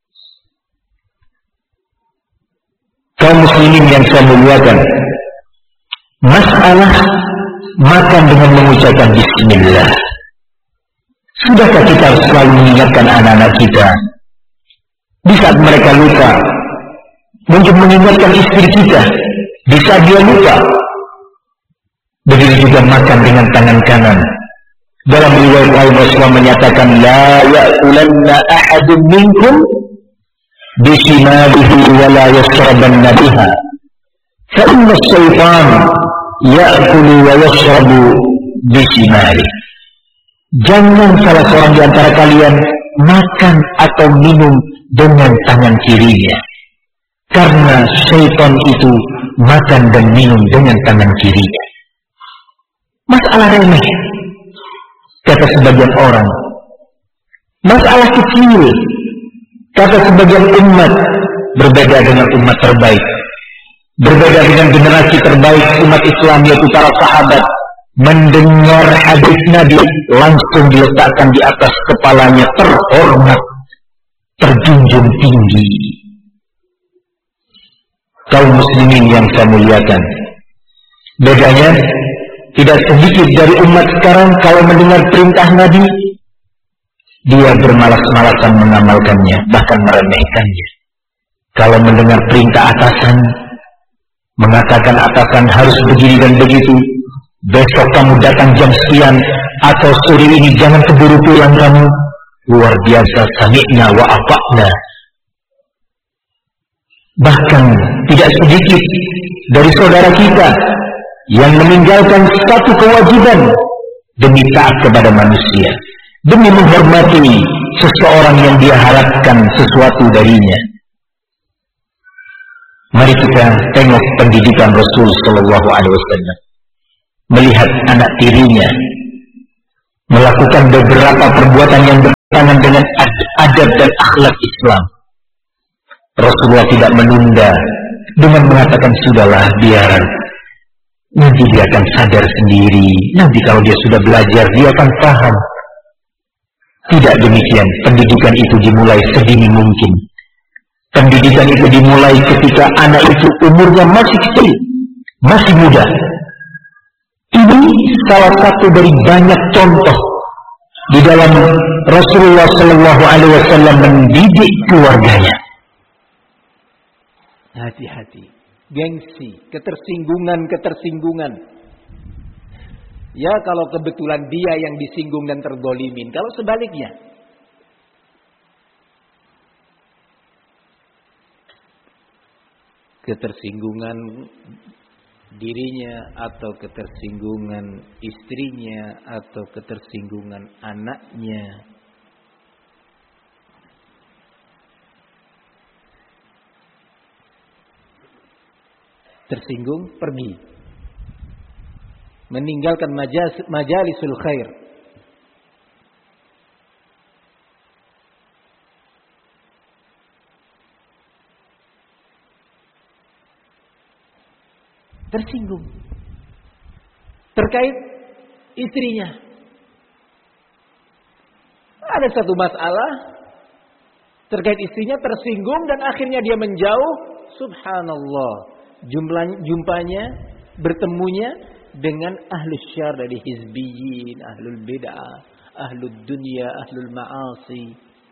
Kaum muslimin yang saya muliakan, masalah makan dengan mengucapkan bismillah. Sudahkah kita harus selalu mengingatkan anak-anak kita di saat mereka lupa? Mungkin mengingatkan istri kita di saat dia lupa. Begitu juga makan dengan tangan kanan. Dalam riwayat lain Rasulullah menyatakan, la ya'kulanna ahadun minkum bishimalihi wa la yashrabanna biha. Fa inna syaitan ya'kulu wa yashrabu bishimalihi. Jangan salah seorang di antara kalian makan atau minum dengan tangan kirinya. Karena syaitan itu makan dan minum dengan tangan kirinya. Masalah remeh, kata sebagian orang. Masalah kecil, kata sebagian umat. Berbeda dengan umat terbaik, berbeda dengan generasi terbaik umat Islam, yaitu para sahabat. Mendengar hadis Nabi langsung diletakkan di atas kepalanya, terhormat, terjunjung tinggi. Kaum muslimin yang saya muliakan, bedanya tidak sedikit dari umat sekarang kalau mendengar perintah Nabi, dia bermalas-malasan mengamalkannya, bahkan meremehkannya. Kalau mendengar perintah atasan, mengatakan atasan harus begini dan begitu, besok kamu datang jam sekian, atau sore ini jangan keburu pulang kamu. Luar biasa, sami'na wa ata'na. Bahkan tidak sedikit dari saudara kita yang meninggalkan satu kewajiban demi taat kepada manusia, demi menghormati seseorang yang dia harapkan sesuatu darinya. Mari kita tengok pendidikan Rasul Sallallahu Alaihi Wasallam. Melihat anak tirinya melakukan beberapa perbuatan yang bertentangan dengan adab dan akhlak Islam. Rasulullah tidak menunda dengan mengatakan sudahlah biar nanti dia akan sadar sendiri, nanti kalau dia sudah belajar dia akan paham. Tidak demikian, pendidikan itu dimulai sedini mungkin. Pendidikan itu dimulai ketika anak itu umurnya masih kecil, masih muda. Ini salah satu dari banyak contoh di dalam Rasulullah Shallallahu Alaihi Wasallam mendidik keluarganya. Hati-hati, gengsi, ketersinggungan-ketersinggungan. Ya kalau kebetulan dia yang disinggung dan tergolimin. Kalau sebaliknya, ketersinggungan dirinya atau ketersinggungan istrinya atau ketersinggungan anaknya, tersinggung pergi, meninggalkan majas, majalisul khair. Tersinggung terkait istrinya. Ada satu masalah terkait istrinya, tersinggung dan akhirnya dia menjauh. Subhanallah, jumlah, jumpanya, bertemunya dengan ahlus syar dari hizbiyin, ahlul bid'ah, ahlul dunya, ahlul ma'asi.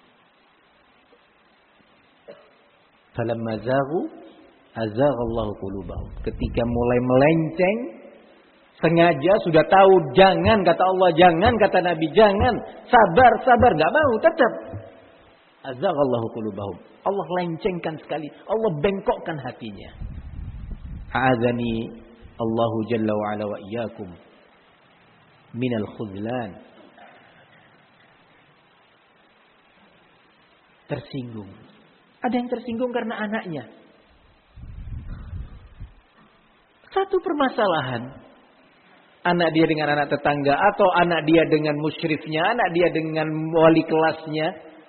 Falamma zaghu azaghallahu qulubahum. Ketika mulai melenceng, sengaja sudah tahu jangan kata Allah, jangan kata Nabi, jangan, sabar, sabar, enggak mau, tetap. Azaghallahu qulubahum. Allah lencengkan sekali, Allah bengkokkan hatinya. A'adzani Allahu jalla wa ala wa iyyakum minal khuzlan. Tersinggung. Ada yang tersinggung karena anaknya. Satu permasalahan, anak dia dengan anak tetangga, atau anak dia dengan musyrifnya, anak dia dengan wali kelasnya,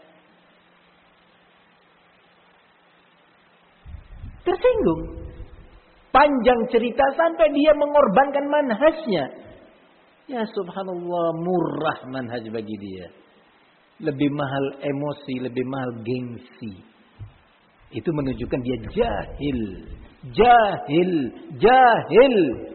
tersinggung. Panjang cerita sampai dia mengorbankan manhajnya. Ya subhanallah, murah manhaj bagi dia. Lebih mahal emosi, lebih mahal gengsi. Itu menunjukkan dia jahil. Jahil, jahil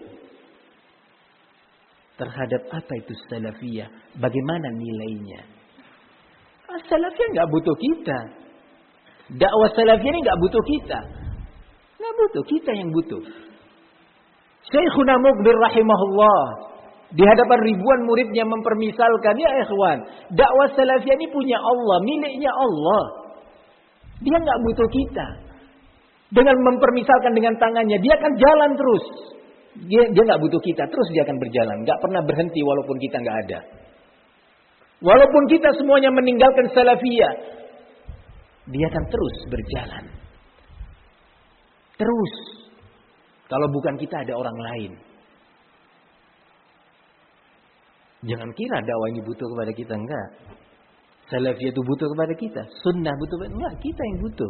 terhadap apa itu salafiyah, bagaimana nilainya. Salafiyah nggak butuh kita, dakwah salafiyah ini nggak butuh kita, nggak butuh, kita yang butuh. Syekhuna Muqbil rahimahullah di hadapan ribuan muridnya mempermisalkan, ya ikhwan, dakwah salafiyah ini punya Allah, miliknya Allah. Dia nggak butuh kita. Dengan mempermisalkan dengan tangannya, dia akan jalan terus. Dia dia nggak butuh kita, terus dia akan berjalan, nggak pernah berhenti walaupun kita nggak ada. Walaupun kita semuanya meninggalkan salafiyah, dia akan terus berjalan. Terus. Kalau bukan kita ada orang lain. Jangan kira dakwah ini butuh kepada kita, enggak. Salafiyah itu butuh kepada kita, sunnah butuh kepada, enggak, kita yang butuh.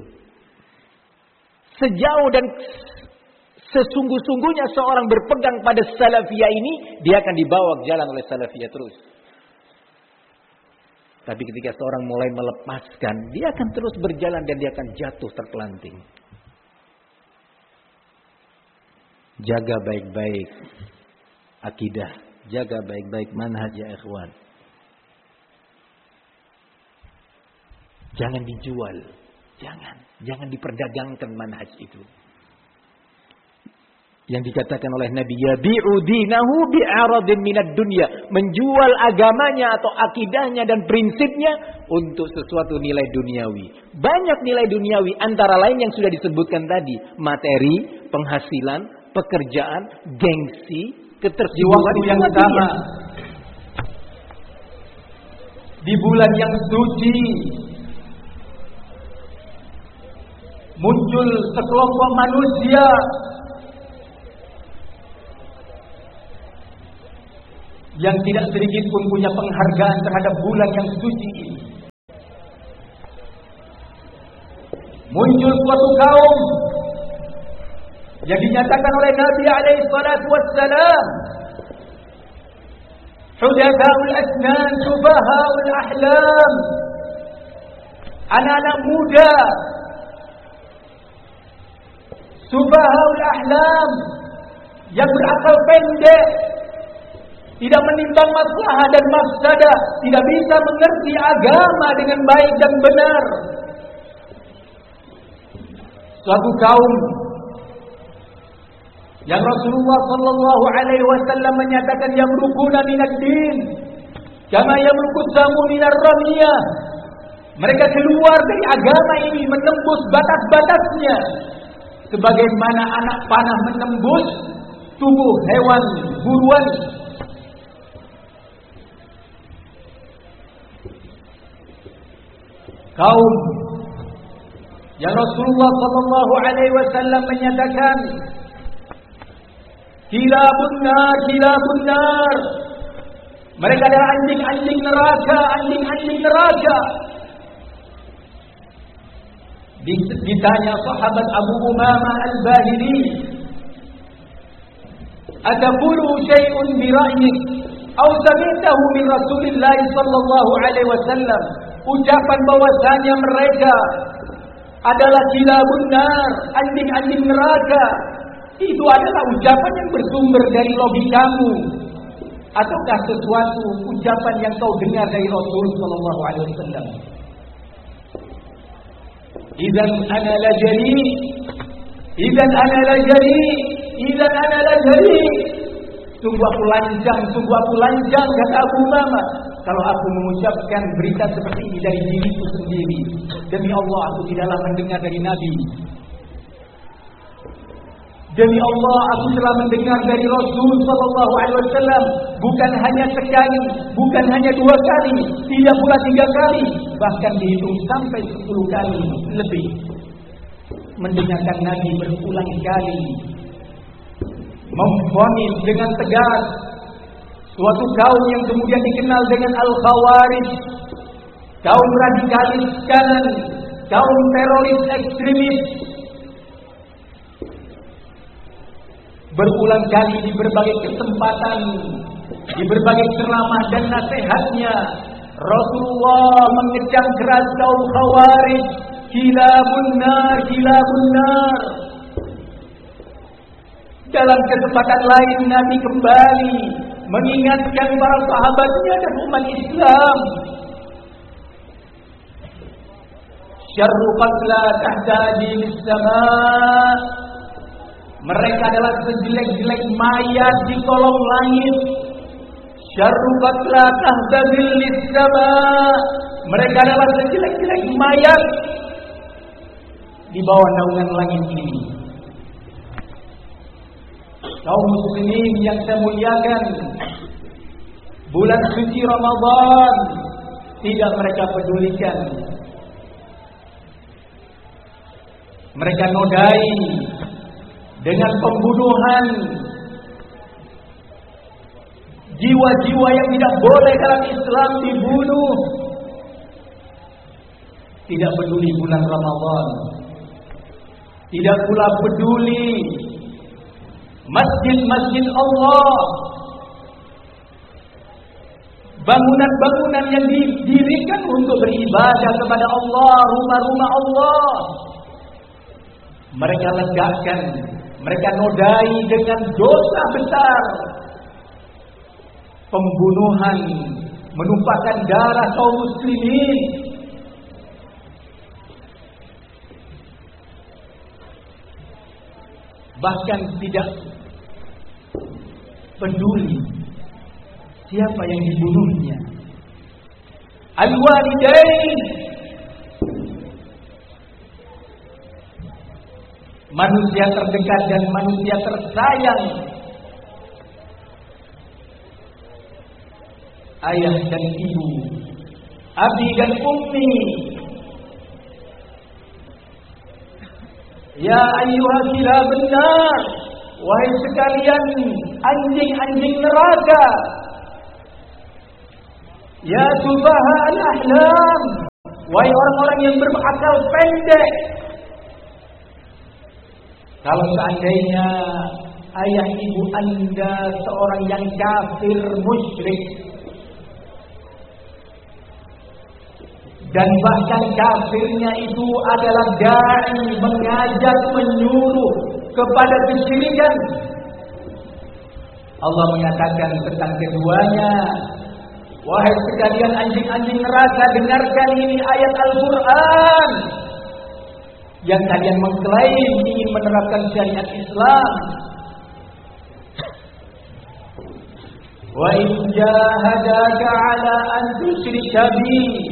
Sejauh dan sesungguh-sungguhnya seorang berpegang pada salafiyah ini, dia akan dibawa jalan oleh salafiyah terus. Tapi ketika seorang mulai melepaskan, dia akan terus berjalan dan dia akan jatuh terpelanting. Jaga baik-baik akidah, jaga baik-baik manhaj ya ikhwan. Jangan dijual. Jangan, jangan diperdagangkan manhaj itu. Yang dikatakan oleh Nabi, yabi'u dinahu bi'aradin minad dunya, menjual agamanya atau akidahnya dan prinsipnya untuk sesuatu nilai duniawi. Banyak nilai duniawi, antara lain yang sudah disebutkan tadi, materi, penghasilan, pekerjaan, gengsi, ketersinggungan yang sama. Di bulan yang suci muncul sekelompok manusia yang tidak sedikit pun punya penghargaan terhadap bulan yang suci ini. muncul suatu kaum yang dinyatakan oleh Nabi alaihi salatu wassalam, hudathaul asnan, sufahaul ahlam, anak-anak muda, sufahaul ahlam, yang berakal pendek, tidak menimbang maslahah dan mafsadah, tidak bisa mengerti agama dengan baik dan benar. Suatu kaum yang Rasulullah sallallahu alaihi wasallam menyatakan yamrukuna minad din kama yamrukus samu minar ramiyah. Mereka keluar dari agama ini menembus batas-batasnya sebagaimana anak panah menembus tubuh hewan buruan. Kaum yang Rasulullah sallallahu alaihi wasallam menyatakan kilabun nar, kilabun nar, mereka adalah anjing-anjing neraka, anjing-anjing neraka. Ditanya sahabat Abu Umamah Al-Bahili, ataqulu syai'un bi ra'yik aw sami'tahu min Rasulillah sallallahu alaihi wasallam? Ucapan bahwasanya mereka adalah kilabun nar, anjing-anjing neraka, itu adalah ucapan yang bersumber dari logikamu ataukah sesuatu ucapan yang kau dengar dari Rasul sallallahu alaihi wasallam? Idzan ana la jari, idzan ana la jari, idzan ana la jari. Sungguh aku lancang, sungguh aku lancang, kata Abu Umamah, kalau aku mengucapkan berita seperti ini dari diriku sendiri. Demi Allah, aku tidaklah mendengar dari Nabi. Demi Allah, aku telah mendengar dari Rasul sallallahu alaihi wasallam, bukan hanya sekali, bukan hanya dua kali, tidak pula tiga kali, bahkan dihitung sampai sepuluh kali lebih. Mendengarkan Nabi berulang kali memvonis dengan tegas suatu kaum yang kemudian dikenal dengan Al-Khawarij, kaum radikalis kanan, kaum teroris ekstremis. Berulang kali di berbagai kesempatan, di berbagai ceramah dan nasihatnya, Rasulullah mengecam keras kaum Khawarij, kilabun nar, kilabun nar. Dalam kesempatan lain Nabi kembali mengingatkan para sahabatnya dan umat Islam, syarru qatla tahta adil sama', mereka adalah sejelek-jelek mayat di kolong langit. Syarru qatla tahta adil sama', mereka adalah sejelek-jelek mayat di bawah naungan langit ini. Kaum muslimin yang saya muliakan, bulan suci Ramadan tidak mereka pedulikan. Mereka nodai dengan pembunuhan jiwa-jiwa yang tidak boleh dalam Islam dibunuh. Tidak peduli bulan Ramadan, tidak pula peduli masjid-masjid Allah, bangunan-bangunan yang didirikan untuk beribadah kepada Allah, rumah-rumah Allah. Mereka legakan, mereka nodai dengan dosa besar, pembunuhan, menumpahkan darah kaum muslimin. Bahkan tidak peduli siapa yang dibunuhnya. Al-walidain, manusia terdekat dan manusia tersayang, ayah dan ibu, abi dan ummi. Ya ayyuhal kilabun nar, wahai sekalian anjing-anjing neraka. Ya sufaha al-ahlam, wahai orang-orang yang berakal pendek. Kalau seandainya ayah ibu Anda seorang yang kafir musyrik, dan bahkan kafirnya itu adalah dai, mengajak, menyuruh kepada kesyirikan, Allah mengatakan tentang keduanya, wahai sekalian anjing-anjing neraka, dengarkan ini ayat Al-Quran yang kalian mengklaim ingin menerapkan syariat Islam. Wa in jahadaka ala an tusyrika bi